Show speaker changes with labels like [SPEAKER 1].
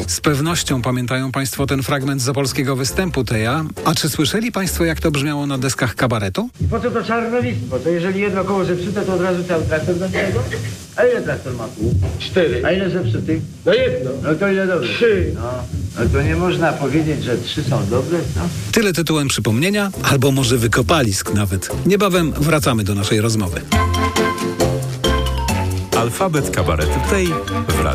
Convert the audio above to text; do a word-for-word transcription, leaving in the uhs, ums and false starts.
[SPEAKER 1] Z pewnością pamiętają Państwo ten fragment z opolskiego występu Teja. A czy słyszeli Państwo, jak to brzmiało na deskach kabaretu?
[SPEAKER 2] I po co to czarnowictwo? To jeżeli jedno koło zepsute, to od razu cały traktor do tego? A ile traktor ma kół?
[SPEAKER 3] Cztery.
[SPEAKER 2] A ile zepsutych?
[SPEAKER 3] No jedno.
[SPEAKER 2] No to ile dobre?
[SPEAKER 3] Trzy.
[SPEAKER 2] No, no to nie można powiedzieć, że trzy są dobre, no.
[SPEAKER 1] Tyle tytułem przypomnienia, albo może wykopalisk nawet. Niebawem wracamy do naszej rozmowy.
[SPEAKER 4] Alfabet kabaretu tej w radiu.